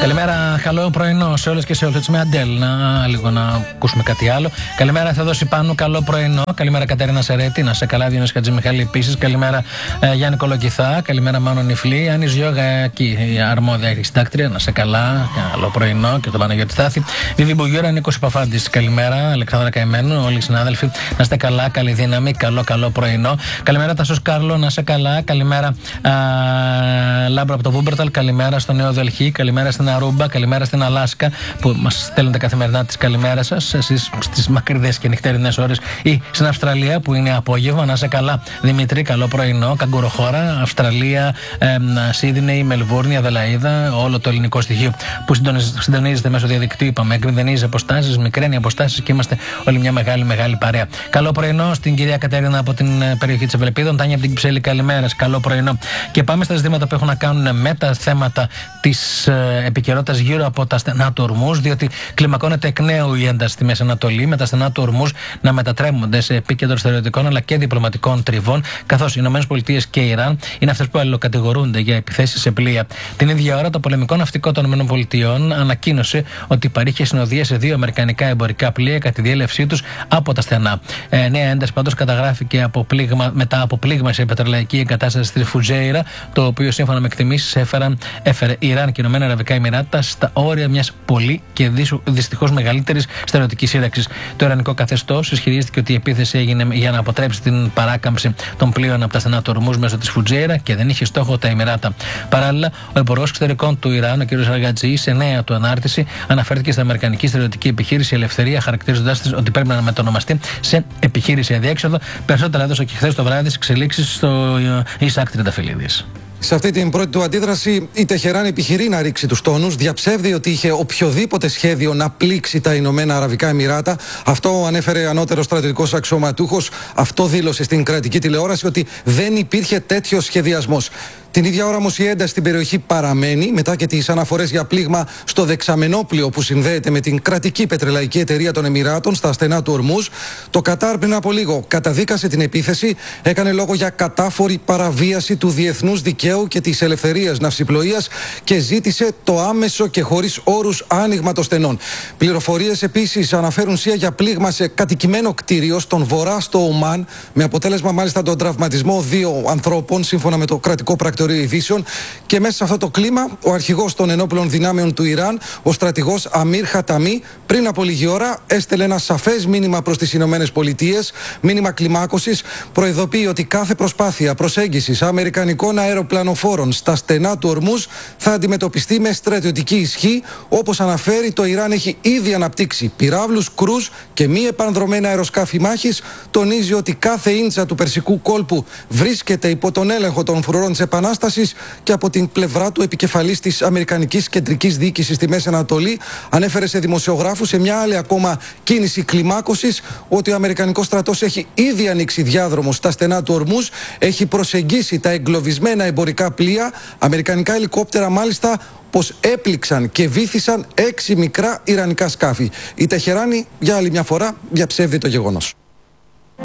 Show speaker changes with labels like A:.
A: Καλημέρα, καλό πρωινό σε όλες και σε όλους. Έτσι με Αντέλ, λίγο να ακούσουμε κάτι άλλο. Καλημέρα, θα δώσει πάνω, καλό πρωινό. Καλημέρα, Κατερίνα Σερέτη, να σε καλά, Διονύση Χατζημιχάλη επίσης. Καλημέρα, Γιάννη Κολοκυθά. Καλημέρα, Μάνο Νιφλή. Άννη Γιώγα, εκεί η αρμόδια συντάκτρια, να σε καλά. Καλό πρωινό και τον Παναγιώτη Στάθη. Βιβί Μπουγιούρα, Νίκος Παφάντης. Καλημέρα, Αλεξάνδρα Καημένου, όλοι οι συνάδελφοι. Να είστε καλά, καλή δύναμη, καλό πρωινό. Καλημέρα, Τάσος Κάρλο, να σε καλά. Καλημέρα, Λάμπρα από το Βούμπερταλ. Καλημέρα στο Νέο Δελχή. Καλημέρα στην Αρούμπα. Καλημέρα στην Αλάσκα που μας στέλνετε καθημερινά τις καλημέρες σας. Εσείς στις μακριδές και νυχτερινές ώρες ή στην Αυστραλία που είναι απόγευμα. Να είσαι καλά, Δημήτρη. Καλό πρωινό. Καγκουροχώρα, Αυστραλία, Σίδνεϊ, Μελβούρνη, Αδελαΐδα. Όλο το ελληνικό στοιχείο που συντονίζεται μέσω διαδικτύου. Είπαμε, εκμηδενίζει αποστάσεις, μικραίνει αποστάσεις και είμαστε όλοι μια μεγάλη παρέα. Καλό πρωινό στην κυρία Κατερίνα από την περιοχή της Ευλεπίδων. Τάνια από την Κυψέλη, καλημέρα. Καλό πρωινό. Και πάμε στα ζητήματα που έχουν να κάνουν με τα θέματα της επικαιρότητας γύρω από τα στενά του Ορμούζ, διότι κλιμακώνεται εκ νέου η ένταση στη Μέση Ανατολή, με τα στενά του Ορμούζ να μετατρέπονται σε επίκεντρο στερεωτικών αλλά και διπλωματικών τριβών, καθώς οι ΗΠΑ και η Ιράν είναι αυτές που αλληλοκατηγορούνται για επιθέσεις σε πλοία. Την ίδια ώρα, το πολεμικό ναυτικό των ΗΠΑ ανακοίνωσε ότι παρήχε συνοδεία σε 2 αμερικανικά εμπορικά πλοία κατά τη διέλευσή τους από τα στενά. Νέα ένταση πάντως καταγράφηκε μετά από πλήγμα σε πετρελαϊκή εγκατάσταση στη Φουτζέιρα, το οποίο σύμφωνα με εκτιμήσεις έφερε Ιράν και Ηνωμένα Αραβικά Εμιράτα στα όρια μιας πολύ και δυστυχώς μεγαλύτερης στερεωτικής σύραξης. Το ιρανικό καθεστώς ισχυρίστηκε ότι η επίθεση έγινε για να αποτρέψει την παράκαμψη των πλοίων από τα στενά του Ορμούζ μέσω της Φουτζέιρα και δεν είχε στόχο τα Εμιράτα. Παράλληλα, ο υπουργός εξωτερικών του Ιράν, ο κ. Αργατζή, σε νέα του ανάρτηση, αναφέρθηκε στην αμερικανική στερεωτική επιχείρηση Ελευθερία, χαρακτηρίζοντας τη ότι πρέπει να μετονομαστεί σε επιχείρηση αδιέξοδο. Περισσότερα έδωσε και χθες το βράδυ στις εξελίξεις στο Ισάκ Τριανταφυλλίδης.
B: Σε αυτή την πρώτη του αντίδραση, η Τεχεράνη επιχειρεί να ρίξει τους τόνους, διαψεύδει ότι είχε οποιοδήποτε σχέδιο να πλήξει τα Ηνωμένα Αραβικά Εμιράτα. Αυτό ανέφερε ανώτερος στρατιωτικός αξιωματούχος. Αυτό δήλωσε στην κρατική τηλεόραση, ότι δεν υπήρχε τέτοιος σχεδιασμός. Την ίδια ώρα όμως η ένταση στην περιοχή παραμένει, μετά και τις αναφορές για πλήγμα στο δεξαμενόπλιο που συνδέεται με την κρατική πετρελαϊκή εταιρεία των Εμιράτων στα στενά του Ορμούζ. Το Κατάρ πριν από λίγο καταδίκασε την επίθεση, έκανε λόγο για κατάφορη παραβίαση του διεθνούς δικαίου και της ελευθερίας ναυσιπλοείας και ζήτησε το άμεσο και χωρίς όρους άνοιγμα των στενών. Πληροφορίες επίσης αναφέρουν σία για πλήγμα σε κατοικημένο κτίριο στον βορρά στο Ομάν, με αποτέλεσμα μάλιστα τον τραυματισμό 2 ανθρώπων, σύμφωνα με το κρατικό πρακτορείο ειδήσεων. Και μέσα σε αυτό το κλίμα, ο αρχηγός των ενόπλων δυνάμεων του Ιράν, ο στρατηγός Αμίρ Χαταμί, πριν από λίγη ώρα έστελε ένα σαφές μήνυμα προς τις Ηνωμένες Πολιτείες, μήνυμα κλιμάκωσης. Προειδοποιεί ότι κάθε προσπάθεια προσέγγισης αμερικανικών αεροπλανοφόρων στα στενά του Ορμούζ θα αντιμετωπιστεί με στρατιωτική ισχύ. Όπως αναφέρει, το Ιράν έχει ήδη αναπτύξει πυράβλους κρούζ και μη επανδρομένα αεροσκάφη μάχης. Τονίζει ότι κάθε ίντσα του Περσικού κόλπου βρίσκεται υπό τον έλεγχο των φρουρών της Επανάστασης, και από την πλευρά του επικεφαλής της Αμερικανικής Κεντρικής Διοίκησης στη Μέση Ανατολή ανέφερε σε δημοσιογράφους, σε μια άλλη ακόμα κίνηση κλιμάκωσης, ότι ο Αμερικανικός στρατός έχει ήδη ανοίξει διάδρομο στα στενά του Ορμούζ, έχει προσεγγίσει τα εγκλωβισμένα εμπορικά πλοία. Αμερικανικά ελικόπτερα μάλιστα πως έπληξαν και βύθισαν 6 μικρά ιρανικά σκάφη. Η Τεχεράνη για άλλη μια φορά διαψεύδει το γεγονός.